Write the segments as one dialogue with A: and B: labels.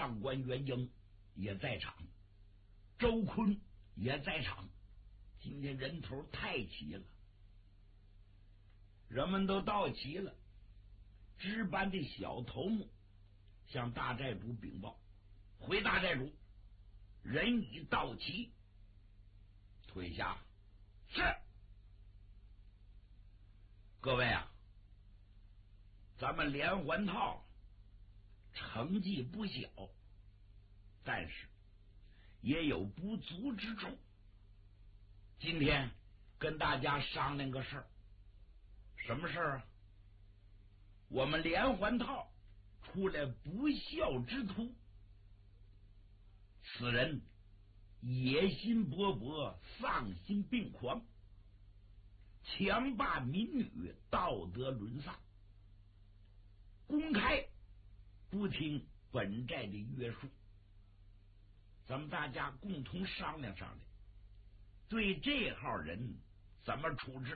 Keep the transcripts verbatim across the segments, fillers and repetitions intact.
A: 上官元英也在场，周坤也在场。今天人头太齐了，人们都到齐了。值班的小头目向大寨主禀报：回大寨主，人已到齐。退下。是。各位啊，咱们连环套成绩不小，但是也有不足之处。今天跟大家商量个事儿。什么事儿啊？我们连环套出来不孝之徒，此人野心勃勃，丧心病狂，强霸民女，道德沦丧，公开不听本寨的约束。咱们大家共同商量商量，对这号人怎么处置。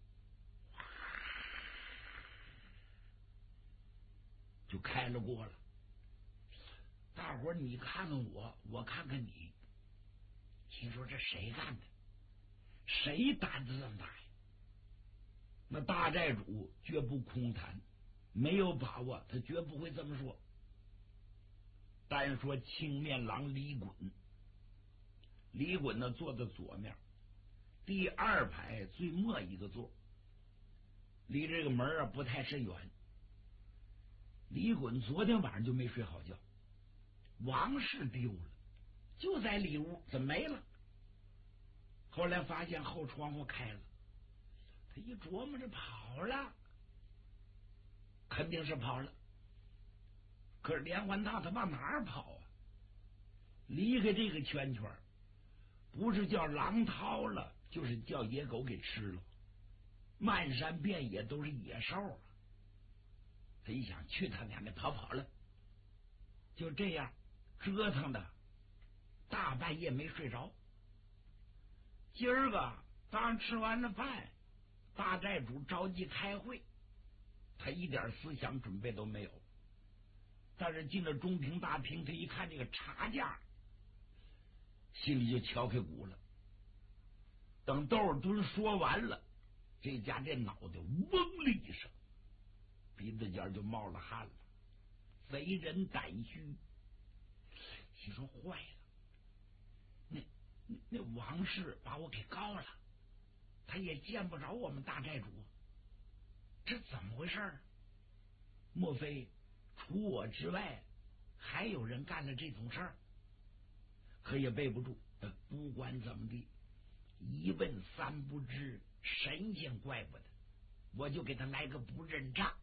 A: 就开了锅了。大伙儿你看看我，我看看你，心说这谁干的？谁胆子这么大呀？那大寨主绝不空谈，没有把握，他绝不会这么说。单说青面郎李衮，李衮呢坐在左面，第二排最末一个座，离这个门啊不太甚远。李衮昨天晚上就没睡好觉，王氏丢了，就在里屋，怎么没了？后来发现后窗户开了，他一琢磨着跑了，肯定是跑了。可是连环套他往哪儿跑啊？离开这个圈圈，不是叫狼掏了，就是叫野狗给吃了。漫山遍野都是野兽啊！他一想，去他娘的，跑跑了。就这样折腾的大半夜没睡着。今儿个刚吃完了饭，大寨主着急开会，他一点思想准备都没有。但是进了中庭大厅，他一看这个茶架，心里就敲开鼓了。等窦尔敦说完了，这家这脑袋嗡的一声，鼻子尖就冒了汗了，贼人胆虚。心说坏了，那那那王氏把我给告了，他也见不着我们大寨主，这怎么回事儿？莫非除我之外还有人干了这种事儿？可也背不住。不管怎么地，一问三不知，神仙怪不得，我就给他来个不认账。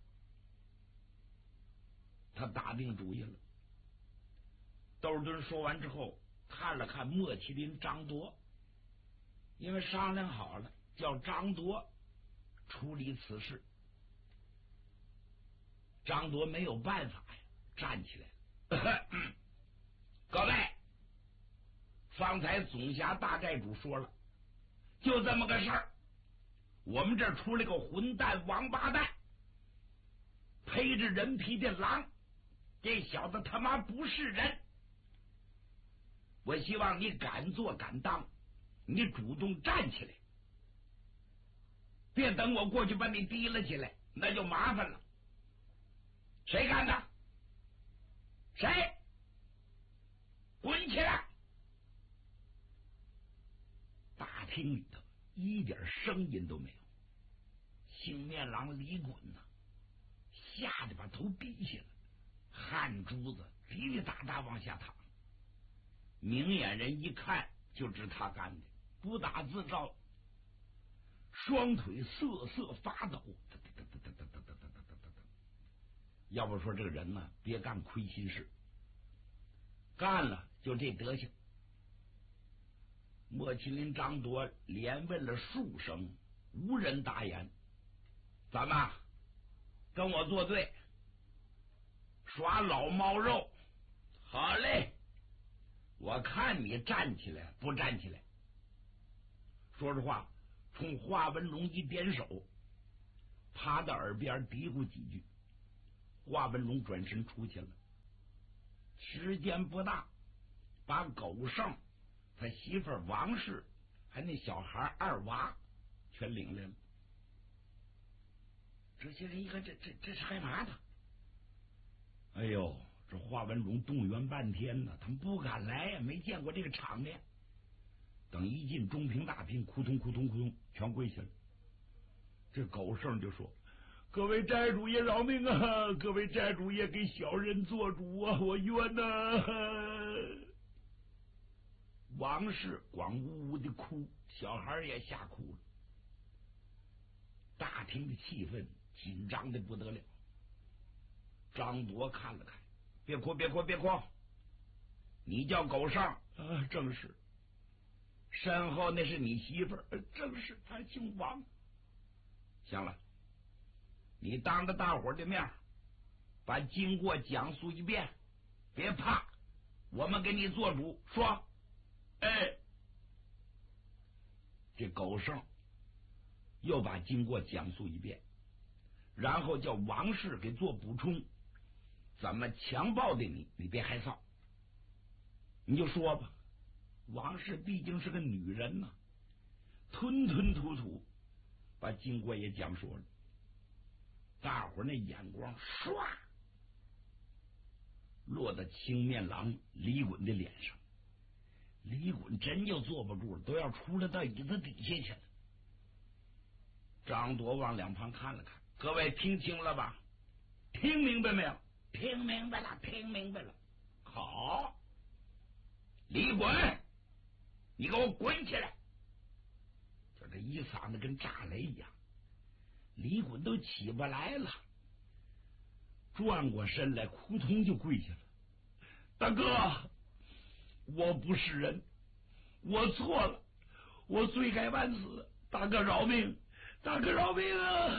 A: 他打定主意了。窦尔敦说完之后，看了看莫麒麟、张铎，因为商量好了，叫张铎处理此事。张铎没有办法呀，站起来了。各位，方才总辖大寨主说了，就这么个事儿。我们这儿出来个混蛋王八蛋，披着人皮的狼，这小子他妈不是人。我希望你敢做敢当，你主动站起来，别等我过去把你提了起来，那就麻烦了。谁干的？谁？滚起来！大厅里头一点声音都没有。青面郎李衮呢，吓得把头低下了，汗珠子滴滴答答往下淌。明眼人一看就知他干的，不打自招，双腿瑟瑟发抖。要不说这个人呢，别干亏心事，干了就这德行。莫麒麟、张铎连问了数声，无人答言。怎么跟我作对，耍老猫肉？好嘞，我看你站起来不站起来。说实话，冲华文龙一点手，趴到耳边嘀咕几句。华文龙转身出去了。 时间不大，把狗剩他媳妇王氏还那小孩二娃全领来了。这些人一看，这这这是干嘛的？哎呦，这华文忠动员半天呢，他们不敢来呀，没见过这个场面。等一进中平大厅，扑通扑通扑通，全跪下了。这狗剩就说：“各位寨主爷饶命啊！各位寨主爷给小人做主啊！我冤呐、啊！”王氏光呜呜的哭，小孩也吓哭了。大厅的气氛紧张的不得了。张铎看了看，别哭别哭别哭，你叫狗剩啊？正是。身后那是你媳妇儿？正是，她姓王。行了，你当着大伙的面把经过讲述一遍，别怕，我们给你做主。说，哎，这狗剩又把经过讲述一遍，然后叫王氏给做补充。怎么强暴的你？你别害臊，你就说吧。王氏毕竟是个女人呐、啊，吞吞吐吐把经过也讲说了。大伙那眼光唰落到青面郎李衮的脸上，李衮真就坐不住了，都要出来到椅子底下去了。张铎往两旁看了看，各位听清了吧？听明白没有？听明白了，听明白了。好，李衮，你给我滚起来！就这一嗓子跟炸雷一样，李衮都起不来了，转过身来，扑通就跪下了。大哥，我不是人，我错了，我罪该万死，大哥饶命，大哥饶命啊！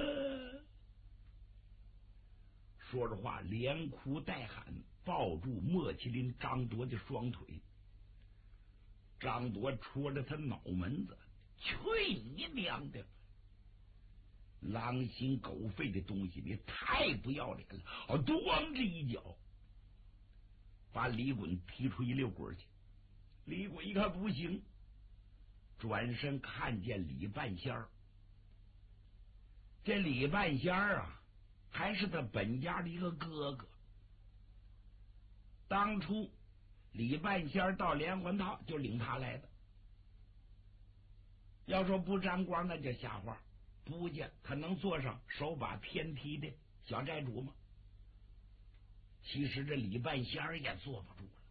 A: 说着话，连哭带喊，抱住莫麒麟张铎的双腿。张铎戳着他脑门子，去你娘的！狼心狗肺的东西，你太不要脸了！哦，咣这一脚，把李衮踢出一溜滚去。李衮一看不行，转身看见李半仙儿。这李半仙儿啊，还是他本家的一个哥哥。当初李半仙儿到连环套就领他来的。要说不沾光那叫瞎话，不见他能做上手把偏踢的小寨主吗？其实这李半仙儿也坐不住了。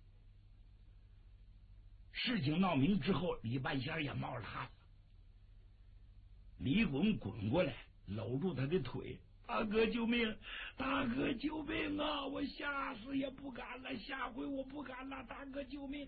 A: 事情闹明之后，李半仙儿也冒了汗了。李衮滚过来搂住他的腿，大哥救命！大哥救命啊！我下次也不敢了，下回我不敢了，大哥救命！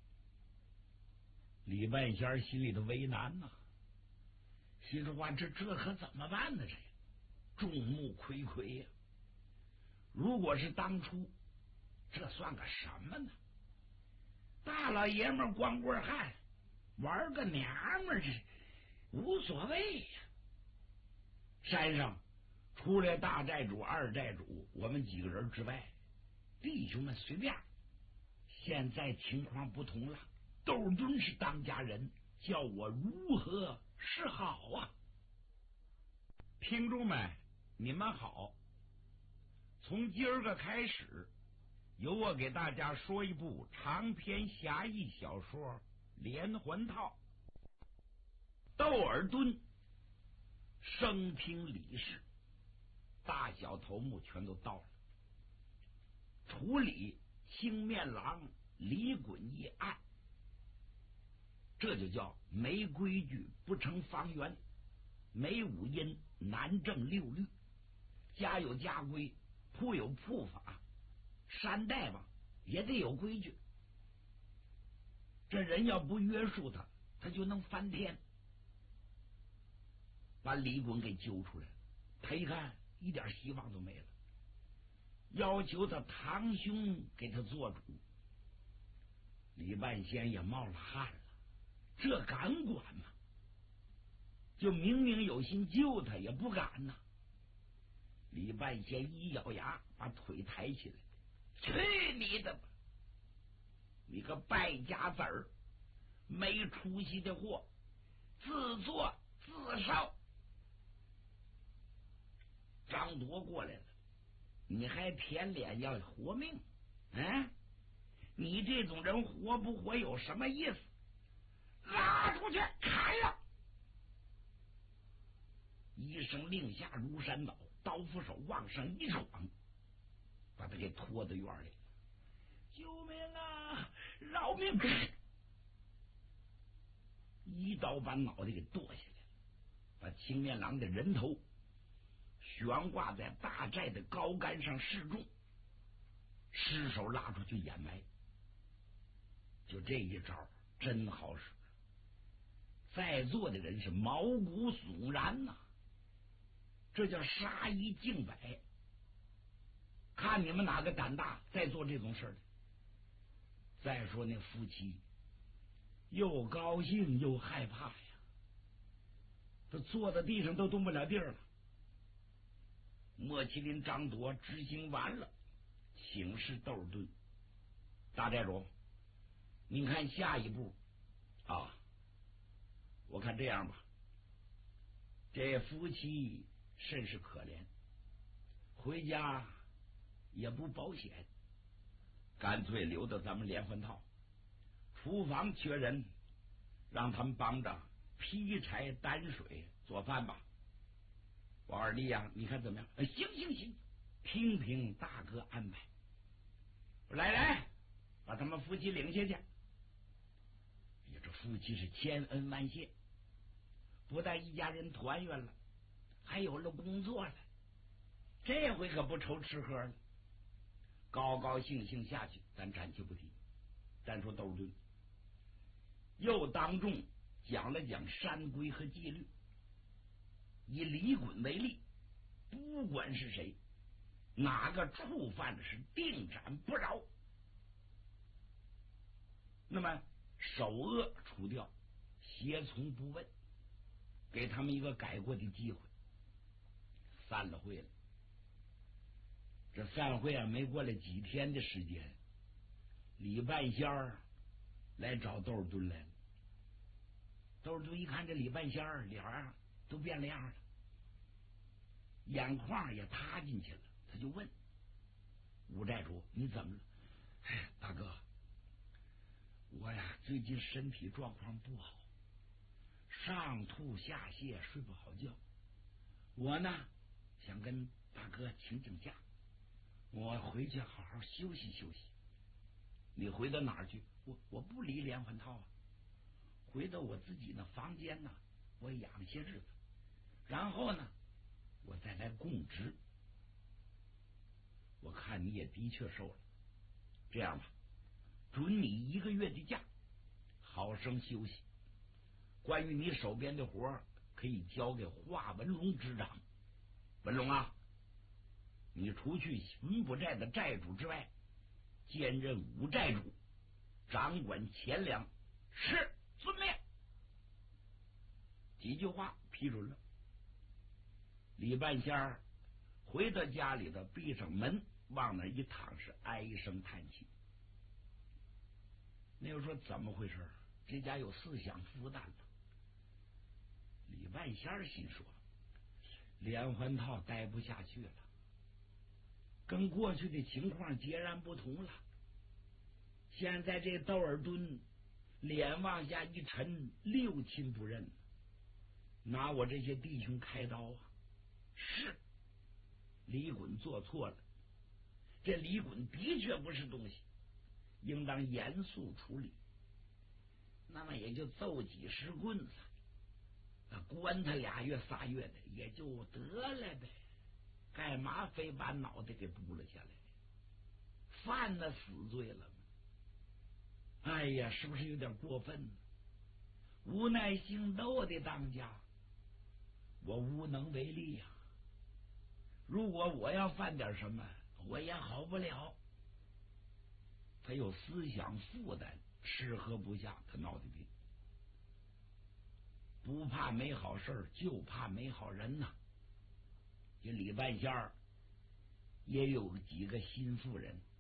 A: 李半仙心里头为难呐、啊，心说话这这可怎么办呢？这众目睽睽呀！如果是当初，这算个什么呢？大老爷们光棍汉玩个娘们儿，这无所谓呀。山上除了大寨主、二寨主，我们几个人之外，弟兄们随便。现在情况不同了，窦敦是当家人，叫我如何是好啊？听众们，你们好！从今儿个开始，由我给大家说一部长篇侠义小说《连环套》。窦尔敦生听李氏，大小头目全都到了，处理青面郎李衮一案。这就叫没规矩不成方圆，没五音难正六律，家有家规，铺有铺法，山大王也得有规矩。这人要不约束他，他就能翻天。把李衮给揪出来了，他一看一点希望都没了，要求他堂兄给他做主。李半仙也冒了汗了，这敢管吗？就明明有心救他，也不敢呐。李半仙一咬牙，把腿抬起来， 去你的吧！你个败家子儿，没出息的货，自作自受！张铎过来了，你还舔脸要活命？嗯，你这种人活不活有什么意思？拉出去砍了！一声令下，如山倒，刀斧手往上一闯，把他给拖到院里。救命啊！饶命！一刀把脑袋给剁下来，把青面郎的人头悬挂在大寨的高杆上示众，尸首拉出去掩埋。就这一招真好使，在座的人是毛骨悚然呐、啊，这叫杀一儆百。看你们哪个胆大，再做这种事的。再说那夫妻又高兴又害怕呀，都坐在地上都动不了地儿了。莫麒麟张铎执行完了，请示窦尔敦：大寨主，您看下一步啊？我看这样吧，这夫妻甚是可怜，回家也不保险，干脆留到咱们连环套。厨房缺人，让他们帮着劈柴担水做饭吧。王二弟呀、啊，你看怎么样？行行行，听凭大哥安排。来来，把他们夫妻领下去。哎呀，这夫妻是千恩万谢，不但一家人团圆了，还有了工作了，这回可不愁吃喝了。高高兴兴下去，咱暂且不提。单说窦尔敦，又当众讲了讲山规和纪律。以李衮为例，不管是谁，哪个触犯的是定斩不饶。那么首恶除掉，胁从不问，给他们一个改过的机会。散了会了。这散会啊，没过了几天的时间，李半仙儿来找窦尔敦来了。窦尔敦一看这李半仙儿，脸儿都变了样了，眼眶也塌进去了，他就问吴寨主：“你怎么了？”哎，大哥，我呀最近身体状况不好，上吐下泻，睡不好觉。我呢想跟大哥请请假，我回去好好休息休息。你回到哪儿去？我我不离连环套啊，回到我自己的房间呢，我养些日子，然后呢我再来供职。我看你也的确瘦了，这样吧，准你一个月的假，好生休息。关于你手边的活可以交给华文龙执掌。文龙啊，你除去巡捕寨的寨主之外，兼任五寨主，掌管钱粮。是，遵命。几句话批准了。李半仙儿回到家里头，闭上门，往那一躺，是唉声叹气。那又说怎么回事？这家有思想负担了。李半仙儿心说，连环套待不下去了，跟过去的情况截然不同了。现在这窦尔敦脸往下一沉，六亲不认，拿我这些弟兄开刀啊！是李衮做错了，这李衮的确不是东西，应当严肃处理。那么也就揍几十棍子，关他俩月仨月的也就得了呗，干嘛非把脑袋给扑了下来？犯了死罪了吗？哎呀，是不是有点过分呢？无奈姓窦的当家，我无能为力呀、啊。如果我要犯点什么，我也好不了。他有思想负担，吃喝不下，他闹的病。不怕没好事，就怕没好人呐。这李半仙儿也有几个心腹人，